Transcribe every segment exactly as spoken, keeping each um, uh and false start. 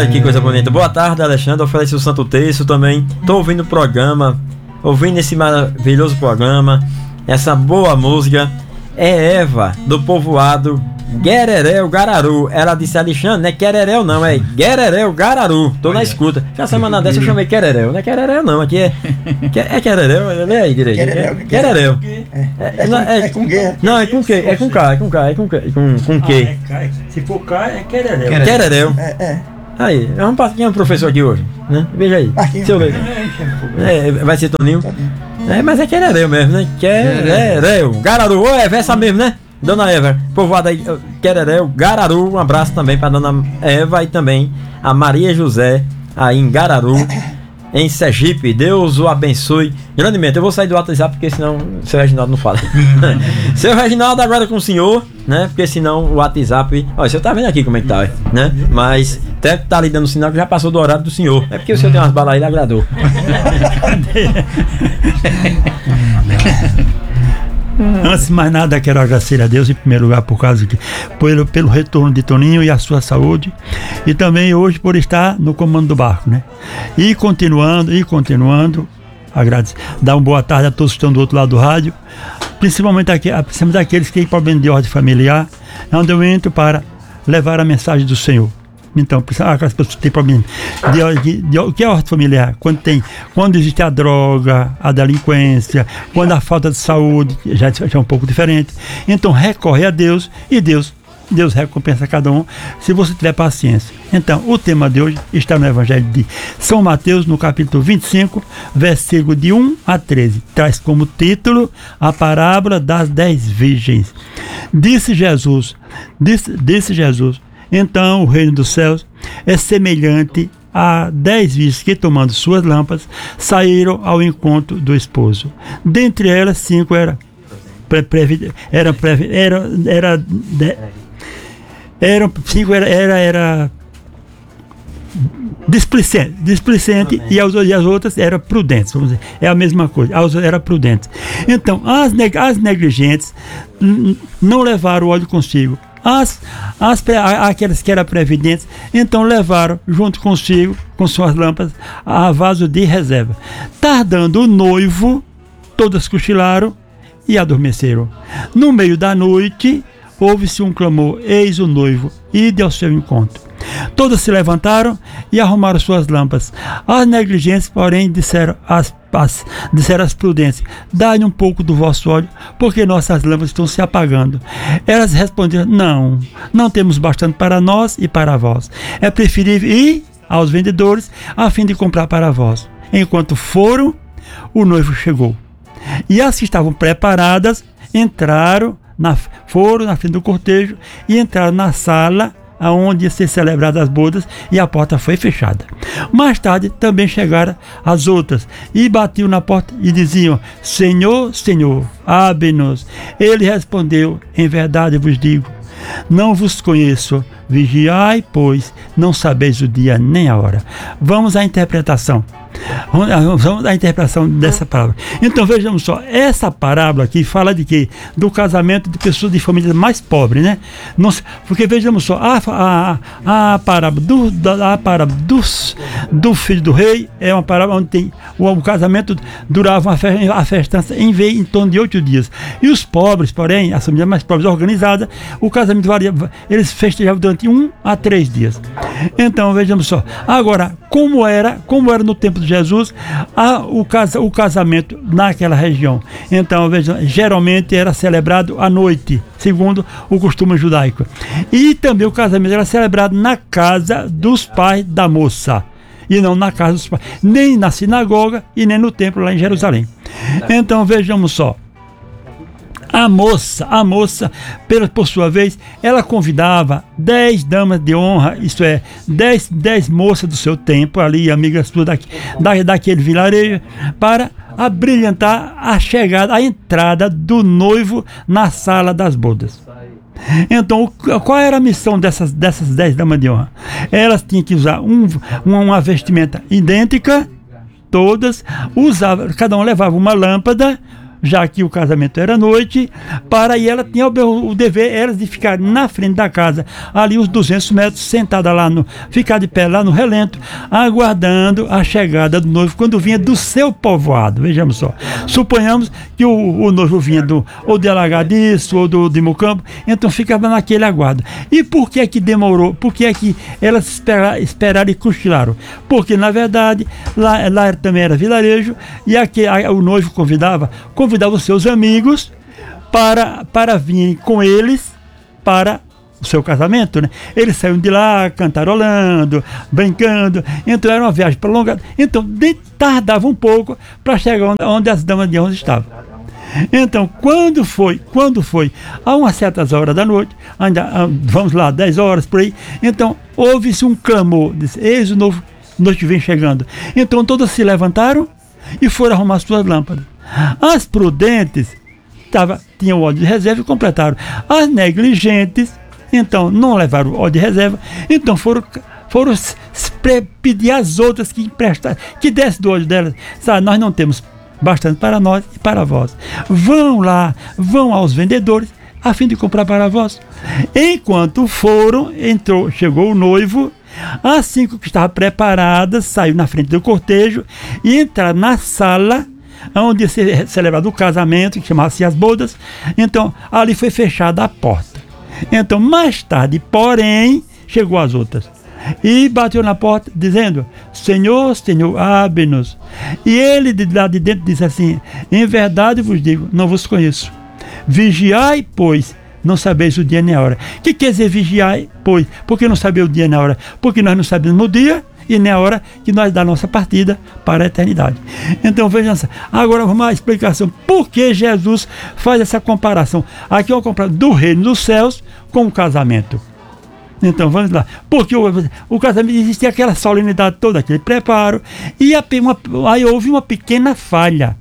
Olha que coisa bonita. Boa tarde, Alexandre. Oferece o Santo Terço também. Tô ouvindo o programa, ouvindo esse maravilhoso programa, essa boa música. É Eva, do povoado Guerereu, Gararu. Ela disse, Alexandre, não é Querereu não, é Guerereu, Gararu. Tô na escuta. Já semana dessa eu chamei Querereu. Não é Querereu não, aqui é É Querereu, lê aí direito. Querereu. É com Q. Não, é com Q, é com K, é com K, é com Q. Com Q. Se for K, é Querereu. Querereu. É. Aí, vamos para quem é o professor aqui hoje, né? Veja aí. Se eu ler. É, vai ser Toninho. É, mas é Querereu mesmo, né? Querereu. Gararu, ô, é essa mesmo, né? Dona Eva, povoada aí, Querereu, Gararu, um abraço também para Dona Eva e também a Maria José, aí em Gararu, em Sergipe. Deus o abençoe grandemente. Eu vou sair do WhatsApp porque senão o seu Reginaldo não fala. Seu Reginaldo agora com o senhor, né? Porque senão o WhatsApp... Olha, o senhor tá vendo aqui como é que tá, né? Mas até tá lhe dando sinal que já passou do horário do senhor. É porque o senhor tem umas balas aí, ele agradou. Antes de mais nada, quero agradecer a Deus em primeiro lugar por causa que, pelo, pelo retorno de Toninho e a sua saúde, e também hoje por estar no comando do barco, né? E continuando, e continuando, agradecer, dar uma boa tarde a todos que estão do outro lado do rádio, principalmente, aqui, principalmente aqueles que têm problema de ordem familiar, onde eu entro para levar a mensagem do Senhor. Então, aquelas pessoas que têm problema de, de, de, o que é ordem familiar? Quando tem, quando existe a droga, a delinquência, quando a falta de saúde, já, já é um pouco diferente. Então, recorre a Deus e Deus, Deus recompensa cada um se você tiver paciência. Então, o tema de hoje está no Evangelho de São Mateus, no capítulo vinte e cinco, versículo de um a treze. Traz como título a parábola das dez virgens. Disse Jesus, disse, disse Jesus, então o reino dos céus é semelhante a dez virgens que, tomando suas lâmpadas, saíram ao encontro do esposo. Dentre elas, cinco eram era, era, era, era, cinco era, era, era displicente, displicente e, as, e as outras eram prudentes, vamos dizer, é a mesma coisa, as outras eram prudentes. Então, as, as negligentes não levaram o óleo consigo. As, as, aquelas que eram previdentes, então levaram junto consigo, com suas lâmpadas, a vaso de reserva. Tardando o noivo, todas cochilaram e adormeceram. No meio da noite, houve-se um clamor: eis o noivo, ide ao seu encontro. Todas se levantaram e arrumaram suas lâmpadas. As negligentes, porém, disseram às, às, disseram às prudentes: dai-lhe um pouco do vosso óleo, porque nossas lâmpadas estão se apagando. Elas responderam: não, não temos bastante para nós e para vós. É preferível ir aos vendedores a fim de comprar para vós. Enquanto foram, o noivo chegou. E as que estavam preparadas entraram, na, foram na frente do cortejo e entraram na sala aonde ia ser celebradas as bodas, e a porta foi fechada. Mais tarde também chegaram as outras e batiam na porta e diziam: Senhor, Senhor, abre-nos. Ele respondeu: em verdade vos digo, não vos conheço. Vigiai, pois não sabeis o dia nem a hora. Vamos à interpretação. Vamos à interpretação dessa parábola. Então vejamos só, essa parábola aqui fala de quê? Do casamento de pessoas de famílias mais pobres, né? Não, porque vejamos só, a, a, a parábola, do, da, a parábola dos, do filho do rei é uma parábola onde tem, o, o casamento durava uma festa, a festança em, vez, em torno de oito dias. E os pobres, porém, as famílias mais pobres organizadas, o casamento varia, eles festejavam durante um a três dias. Então vejamos só, agora, como era, como era no tempo de Jesus, a, o, casa, o casamento naquela região. Então, veja, geralmente era celebrado à noite, segundo o costume judaico. E também o casamento era celebrado na casa dos pais da moça, e não na casa dos pais, nem na sinagoga e nem no templo lá em Jerusalém. Então, vejamos só. A moça, a moça, pela, por sua vez, ela convidava dez damas de honra, isto é, dez, dez moças do seu tempo, ali, amigas suas daqui, da, daquele vilarejo, para abrilhantar a chegada, a entrada do noivo na sala das bodas. Então, qual era a missão dessas, dessas dez damas de honra? Elas tinham que usar um, uma, uma vestimenta idêntica, todas, usavam, cada uma levava uma lâmpada, já que o casamento era à noite, para e ela tinha o, o dever era de ficar na frente da casa, ali uns duzentos metros, sentada lá, no, ficar de pé lá no relento, aguardando a chegada do noivo, quando vinha do seu povoado. Vejamos só, suponhamos que o, o noivo vinha do, ou de Alagadiço, ou do de Mocampo, então ficava naquele aguardo. E por que é que demorou? Por que é que elas esperaram, esperaram e cochilaram? Porque, na verdade, lá, lá também era vilarejo, e aqui, a, o noivo convidava, convidava os seus amigos para, para vir com eles para o seu casamento, né? Eles saíam de lá cantarolando, brincando, então era uma viagem prolongada. Então, de, tardava um pouco para chegar onde, onde as damas de honra estavam. Então, quando foi, quando foi, a umas certas horas da noite, ainda, vamos lá, dez horas por aí, então houve-se um clamor, disse, eis o novo noite vem chegando. Então todos se levantaram e foram arrumar suas lâmpadas. As prudentes tava, tinham óleo de reserva e completaram. As negligentes, então, não levaram óleo de reserva, então foram, foram pedir às outras que emprestaram, que desse do óleo delas. Sabe, nós não temos bastante para nós e para vós. Vão lá, vão aos vendedores, a fim de comprar para vós. Enquanto foram, entrou, chegou o noivo. As cinco que estavam preparadas saiu na frente do cortejo e entraram na sala onde ia ser celebrado o casamento, que chamava-se as bodas. Então, ali foi fechada a porta. Então, mais tarde, porém, chegou as outras e bateu na porta, dizendo, Senhor, Senhor, abre-nos. E ele, de lá de dentro, disse assim, em verdade vos digo, não vos conheço. Vigiai, pois, não sabeis o dia nem a hora. O que quer dizer vigiar, pois? Porque não saber o dia nem a hora? Porque nós não sabemos o dia e nem a hora que nós dá a nossa partida para a eternidade. Então vejam só. Agora vamos à explicação. Por que Jesus faz essa comparação? Aqui é uma comparação do reino dos céus com o casamento. Então vamos lá. Porque o, o casamento existia aquela solenidade toda, aquele preparo, e a, uma, aí houve uma pequena falha.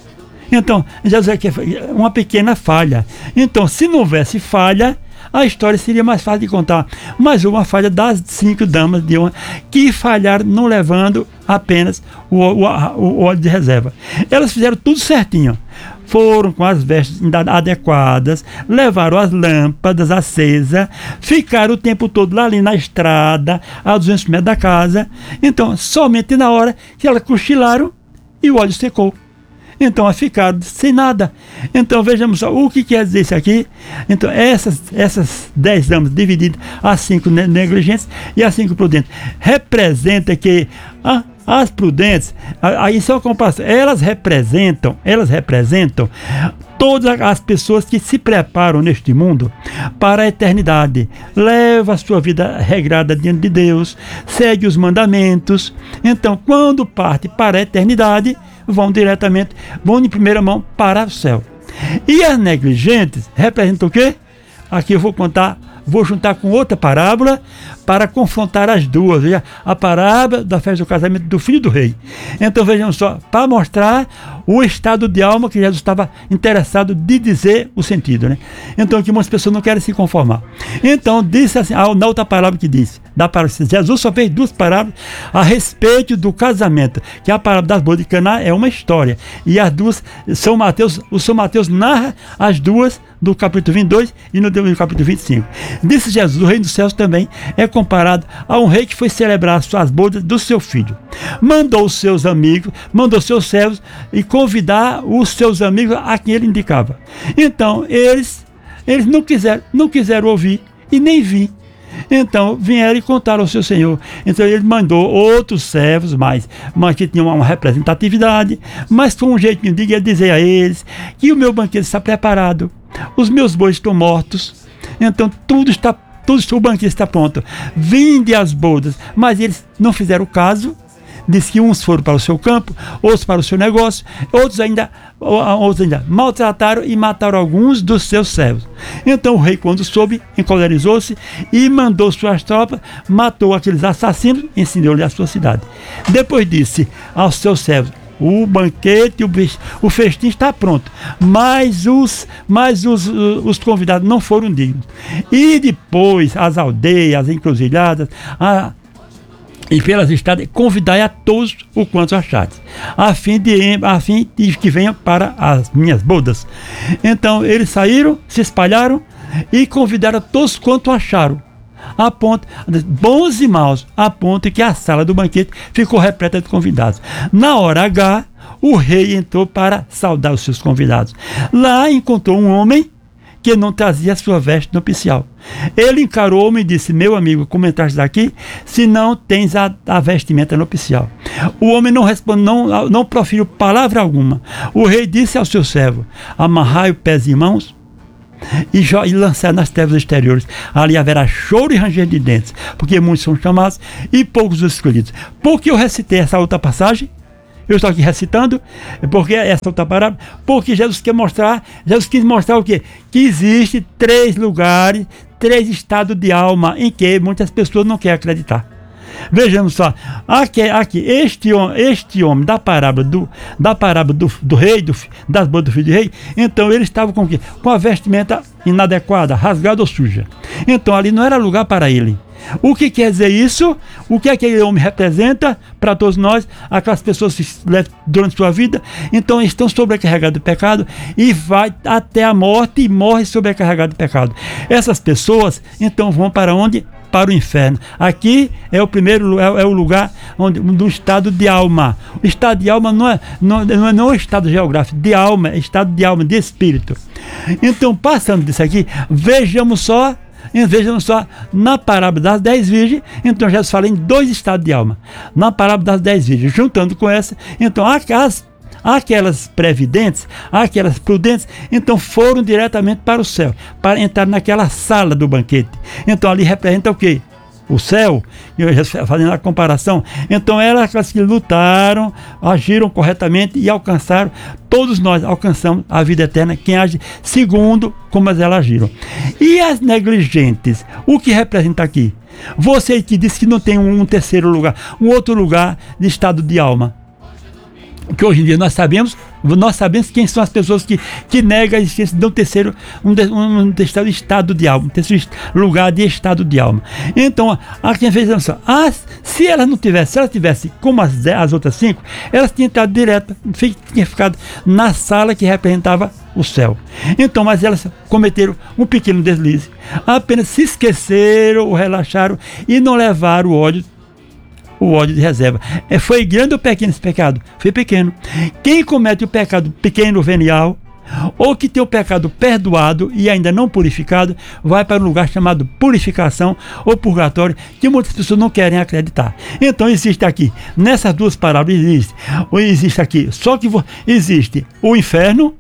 Então, Jesus é uma pequena falha. Então, se não houvesse falha, a história seria mais fácil de contar. Mas houve uma falha das cinco damas de honra que falharam não levando apenas o, o, o óleo de reserva. Elas fizeram tudo certinho. Foram com as vestes adequadas, levaram as lâmpadas acesas, ficaram o tempo todo lá ali na estrada, a duzentos metros da casa. Então, somente na hora que elas cochilaram e o óleo secou. Então, elas ficaram sem nada. Então, vejamos só, o que quer dizer isso aqui? Então, essas, essas dez damas divididas, as cinco negligentes e as cinco prudentes, representa que ah, as prudentes, aí só comparação, elas representam, elas representam todas as pessoas que se preparam neste mundo para a eternidade. Leva a sua vida regrada diante de Deus, segue os mandamentos. Então, quando parte para a eternidade, vão diretamente, vão em primeira mão para o céu. E as negligentes representam o quê? Aqui eu vou contar, vou juntar com outra parábola para confrontar as duas. Veja, a parábola da festa do casamento do filho do rei. Então vejam só, para mostrar o estado de alma que Jesus estava interessado de dizer o sentido, né? Então que muitas pessoas não querem se conformar. Então disse assim, na outra parábola que disse, da parábola, Jesus só fez duas parábolas a respeito do casamento, que a parábola das bodas de Caná é uma história, e as duas, São Mateus, o São Mateus narra as duas do capítulo vinte e dois e no capítulo vinte e cinco. Disse Jesus, o reino dos céus também é comparado a um rei que foi celebrar as suas bodas do seu filho. Mandou os seus amigos, mandou seus servos e convidar os seus amigos a quem ele indicava. Então, eles, eles não quiseram, não quiseram ouvir e nem vir. Então vieram e contaram ao seu senhor. Então ele mandou outros servos, mais, mas que tinham uma representatividade, mas com um jeitinho de dizer a eles que o meu banquete está preparado, os meus bois estão mortos, então tudo está, tudo, o banquete está pronto, vinde as bodas. Mas eles não fizeram caso. Diz que uns foram para o seu campo, outros para o seu negócio, outros ainda, outros ainda maltrataram e mataram alguns dos seus servos. Então o rei, quando soube, encolerizou-se e mandou suas tropas, matou aqueles assassinos e incendiou-lhe a sua cidade. Depois disse aos seus servos, o banquete, o, o festim está pronto, mas os, mas os, os convidados não foram dignos. E depois as aldeias, as encruzilhadas, a e pelas estradas, convidai a todos o quanto achares, a fim de, a fim de que venham para as minhas bodas. Então eles saíram, se espalharam e convidaram a todos quanto acharam, a ponto, bons e maus, a ponto que a sala do banquete ficou repleta de convidados. Na hora H, o rei entrou para saudar os seus convidados. Lá encontrou um homem que não trazia sua veste nupcial. Ele encarou o homem e disse: meu amigo, como entraste daqui, se não tens a, a vestimenta nupcial? O homem não respondeu, não, não proferiu palavra alguma. O rei disse ao seu servo: amarrai os pés e mãos e, e lançar nas trevas exteriores. Ali haverá choro e ranger de dentes, porque muitos são chamados e poucos os escolhidos. Por que eu recitei essa outra passagem? Eu estou aqui recitando, porque essa outra parábola, porque Jesus quer mostrar, Jesus quis mostrar o quê? Que existe três lugares, três estados de alma em que muitas pessoas não querem acreditar. Vejamos só, aqui, aqui este, este homem da parábola do, da parábola do, do rei, do, das bodas do filho do rei, então ele estava com o quê? Com a vestimenta inadequada, rasgada ou suja. Então ali não era lugar para ele. O que quer dizer isso? O que aquele homem representa para todos nós, aquelas pessoas que durante sua vida, então estão sobrecarregadas de pecado e vai até a morte e morre sobrecarregado de pecado. Essas pessoas então vão para onde? Para o inferno. Aqui é o primeiro, é, é o lugar onde, do estado de alma. O estado de alma não é, não, não é não é estado geográfico, de alma, é estado de alma, de espírito. Então, passando disso aqui, vejamos só Vejam só, na parábola das dez virgens, então Jesus fala em dois estados de alma. Na parábola das dez virgens, juntando com essa, então as, aquelas previdentes, aquelas prudentes, então foram diretamente para o céu, para entrar naquela sala do banquete. Então ali representa o quê? O céu, fazendo a comparação. Então eram aquelas que lutaram, agiram corretamente e alcançaram. Todos nós alcançamos a vida eterna, quem age segundo como elas agiram. E as negligentes, o que representa aqui? Você que disse que não tem um terceiro lugar, um outro lugar de estado de alma. Que hoje em dia nós sabemos, nós sabemos quem são as pessoas que, que negam a existência de um terceiro, um, um, um terceiro estado de alma, um terceiro lugar de estado de alma. Então, a quem fez isso, as, se ela não tivesse, se ela tivesse como as, as outras cinco, elas tinham entrado direto, tinham ficado na sala que representava o céu. Então, mas elas cometeram um pequeno deslize, apenas se esqueceram, relaxaram e não levaram o ódio o ódio de reserva. É, foi grande ou pequeno esse pecado? Foi pequeno. Quem comete o pecado pequeno ou venial, ou que tem o pecado perdoado e ainda não purificado, vai para um lugar chamado purificação ou purgatório, que muitas pessoas não querem acreditar. Então existe aqui, nessas duas palavras, existe, ou existe aqui, só que existe o inferno,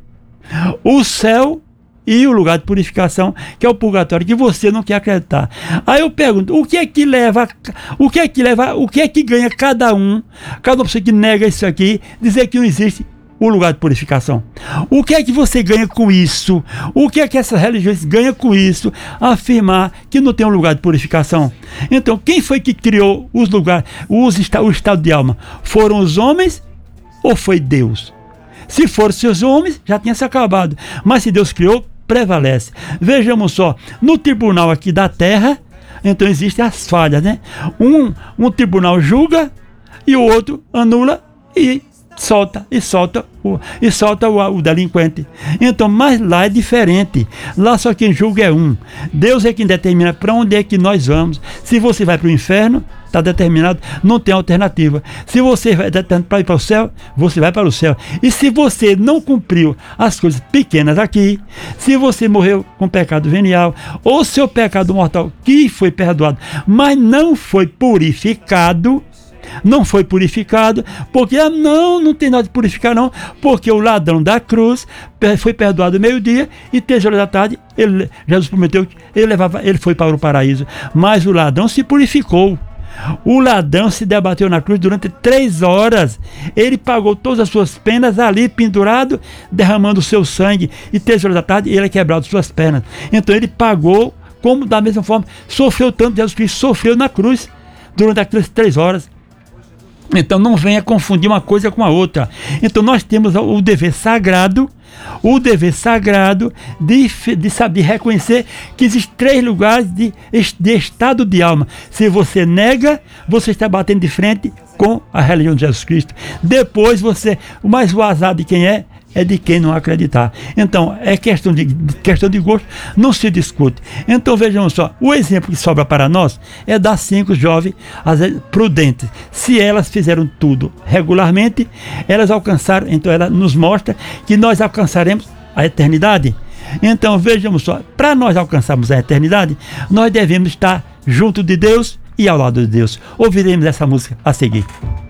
o céu e o lugar de purificação, que é o purgatório, que você não quer acreditar. Aí eu pergunto, o que é que leva, o que é que leva, o que é que ganha cada um, cada pessoa que nega isso aqui, dizer que não existe o lugar de purificação? O que é que você ganha com isso? O que é que essas religiões ganham com isso? Afirmar que não tem um lugar de purificação. Então, quem foi que criou os lugares, os, o estado de alma? Foram os homens ou foi Deus? Se fossem os homens, já tinha se acabado. Mas se Deus criou, prevalece. Vejamos só, no tribunal aqui da terra, então existem as falhas, né? Um, um tribunal julga e o outro anula e solta, e solta, o, e solta o, o delinquente. Então, mas lá é diferente. Lá só quem julga é um. Deus é quem determina para onde é que nós vamos. Se você vai para o inferno, está determinado, não tem alternativa. Se você vai para ir para o céu, você vai para o céu. E se você não cumpriu as coisas pequenas aqui, se você morreu com pecado venial, ou seu pecado mortal que foi perdoado, mas não foi purificado, não foi purificado, porque ah, não, não tem nada de purificar não, porque o ladrão da cruz foi perdoado meio-dia e três horas da tarde, ele, Jesus prometeu que ele, levava, ele foi para o paraíso, mas o ladrão se purificou. O ladrão se debateu na cruz durante três horas. Ele pagou todas as suas penas ali, pendurado, derramando o seu sangue. E três horas da tarde, ele é quebrado suas pernas. Então ele pagou, como da mesma forma, sofreu tanto. Jesus Cristo sofreu na cruz durante aquelas três horas. Então não venha confundir uma coisa com a outra. Então nós temos o dever sagrado, o dever sagrado de, de saber reconhecer que existem três lugares de, de estado de alma. Se você nega, você está batendo de frente com a religião de Jesus Cristo. Depois você, o mais o azar de quem é, é de quem não acreditar. Então, é questão de, questão de gosto, não se discute. Então, vejam só, o exemplo que sobra para nós é das cinco jovens prudentes. Se elas fizeram tudo regularmente, elas alcançaram, então ela nos mostra que nós alcançaremos a eternidade. Então, vejamos só, para nós alcançarmos a eternidade, nós devemos estar junto de Deus e ao lado de Deus. Ouviremos essa música a seguir.